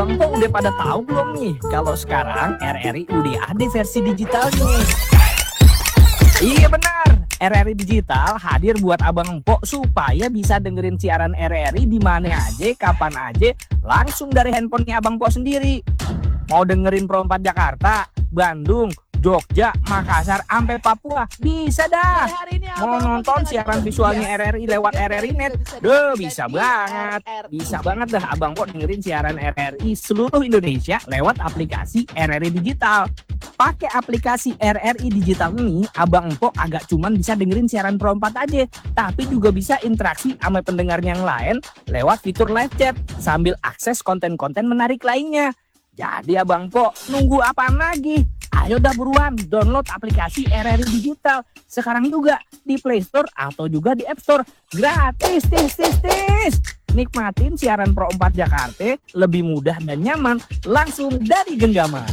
Kok udah pada tahu belum nih kalau sekarang RRI udah ada versi digitalnya nih? Iya benar, RRI Digital hadir buat abang empok supaya bisa dengerin siaran RRI di mana aja, kapan aja, langsung dari handphonenya abang empok sendiri. Mau dengerin Pro 4 Jakarta, Bandung, Jogja, Makassar, sampai Papua, bisa dah. Mau nonton siaran visualnya RRI lewat RRI Net, bisa banget. Bisa banget dah abang empok dengerin siaran RRI seluruh Indonesia lewat aplikasi RRI Digital. Pakai aplikasi RRI Digital ini, abang empok agak cuman bisa dengerin siaran Pro 4 aja, tapi juga bisa interaksi sama pendengar yang lain lewat fitur live chat sambil akses konten-konten menarik lainnya. Jadi abang empok nunggu apaan lagi? Ayo dah buruan download aplikasi RRI Digital sekarang juga di Play Store atau juga di App Store. Gratis, tis. Nikmatin siaran Pro 4 Jakarta lebih mudah dan nyaman langsung dari genggaman.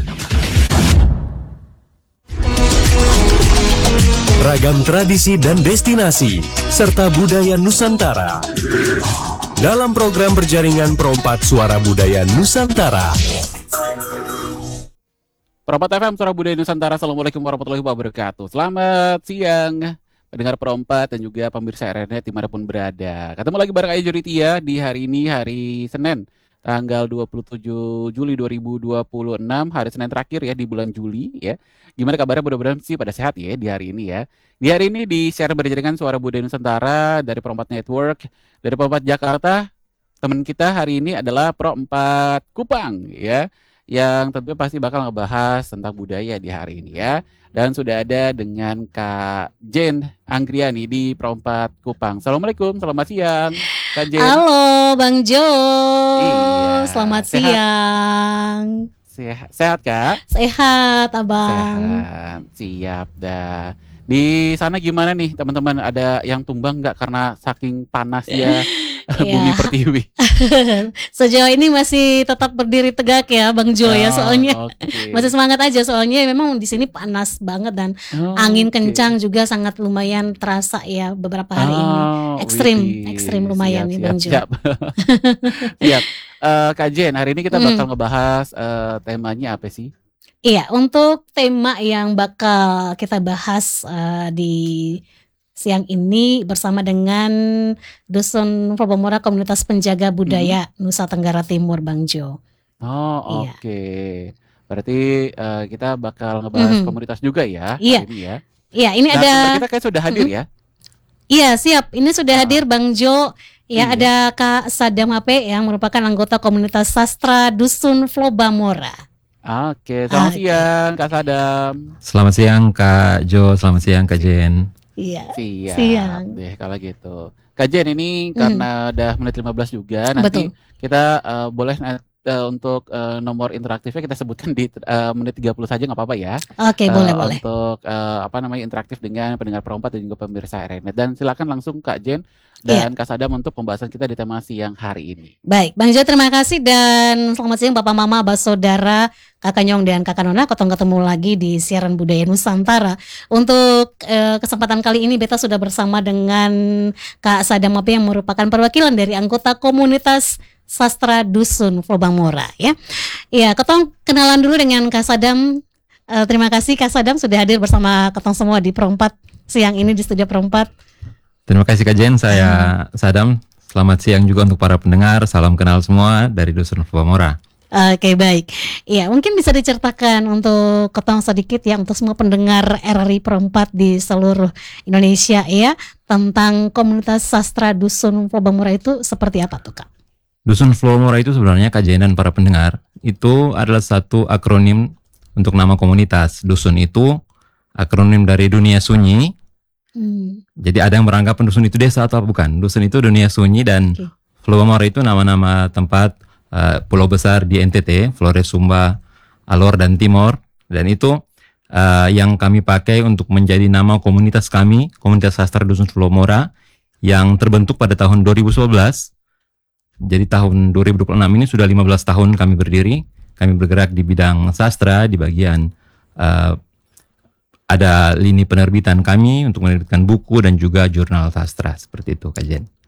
Ragam tradisi dan destinasi serta budaya Nusantara dalam program berjaringan Pro 4 Suara Budaya Nusantara. Pro 4 FM Suara Budaya Nusantara. Assalamualaikum warahmatullahi wabarakatuh. Selamat siang pendengar Pro 4 dan juga pemirsa RRNet dimanapun berada. Ketemu lagi bareng Ayu Juritia di hari ini, hari Senin tanggal 27 Juli 2026, hari Senin terakhir ya di bulan Juli ya. Gimana kabarnya, mudah-mudahan sih pada sehat ya di hari ini ya. Di hari ini di siaran berjaringan Suara Budaya Nusantara dari Pro 4 Network, dari Pro 4 Jakarta. Teman kita hari ini adalah Pro 4 Kupang ya, yang tentunya pasti bakal ngebahas tentang budaya di hari ini ya. Dan sudah ada dengan Kak Jen Anggriani di Pro 4 Kupang. Assalamualaikum, selamat siang Kak Jen. Halo Bang Jo, Iya, selamat sehat. siang. Sehat Kak? Sehat Abang. Sehat, siap dah. Di sana gimana nih teman-teman? Ada yang tumbang nggak karena saking panasnya bumi Iya. pertiwi? Sejauh ini masih tetap berdiri tegak ya Bang Jo ya, soalnya Oke. masih semangat aja, soalnya memang di sini panas banget dan angin Oke. kencang juga sangat lumayan terasa ya beberapa hari ini. Ekstrim Widih. lumayan nih Bang Jo. Siap. Siap. Kak Jen, hari ini kita bakal ngebahas temanya apa sih? Iya, untuk tema yang bakal kita bahas di siang ini bersama dengan Dusun Probamora Komunitas Penjaga Budaya Nusa Tenggara Timur, Bang Jo. Oh, Iya. oke. Berarti kita bakal ngebahas komunitas juga ya Iya. hari ini ya. Iya, ini Nah, ada. kita kayak sudah hadir ya. Iya, siap. Ini sudah hadir Bang Jo. Ya, Iya. ada Kak Sadam Ape yang merupakan anggota komunitas sastra Dusun Probamora. Oke, selamat Oke. siang Kak Sadam. Selamat siang Kak Jo, selamat siang Kak Jen. Iya. Siap Siang. deh kalau gitu. Kak Jen, ini karena udah menit 15 juga, nanti Betul. kita boleh untuk nomor interaktifnya kita sebutkan di menit 30 saja, nggak apa-apa ya. Oke, boleh. Untuk interaktif dengan pendengar Pro 4 dan juga pemirsa RNet. Dan silakan langsung Kak Jen Iya. dan Kak Sadam untuk pembahasan kita di tema siang hari ini. Baik, Bang Jo, terima kasih dan selamat siang Bapak Mama, Abah Saudara, Kakak Nyong dan Kakak Nona. Ketemu lagi di siaran Budaya Nusantara. Untuk kesempatan kali ini beta sudah bersama dengan Kak Sadam Ape yang merupakan perwakilan dari anggota komunitas sastra Dusun Probamora ya. Iya, ketong kenalan dulu dengan Kak Sadam. Terima kasih Kak Sadam sudah hadir bersama ketong semua di Pro 4 siang ini di studio Pro 4. Terima kasih Kak Jen, saya Sadam. Selamat siang juga untuk para pendengar, salam kenal semua dari Dusun Probamora. Oke, baik. Iya, mungkin bisa diceritakan untuk ketong sedikit ya untuk semua pendengar RRI Pro 4 di seluruh Indonesia ya, tentang komunitas sastra Dusun Probamora itu seperti apa tuh Kak? Dusun Probamora itu sebenarnya Kak Jen dan para pendengar, itu adalah satu akronim untuk nama komunitas. Dusun itu akronim dari dunia sunyi. Jadi ada yang beranggapan dusun itu desa atau bukan. Dusun itu dunia sunyi dan Probamora itu nama-nama tempat pulau besar di NTT, Flores, Sumba, Alor dan Timor. Dan itu yang kami pakai untuk menjadi nama komunitas kami, komunitas sastra Dusun Probamora, yang terbentuk pada tahun 2011. Jadi tahun 2026 ini sudah 15 tahun kami berdiri. Kami bergerak di bidang sastra, di bagian ada lini penerbitan kami untuk menerbitkan buku dan juga jurnal sastra, seperti itu Kak Jen.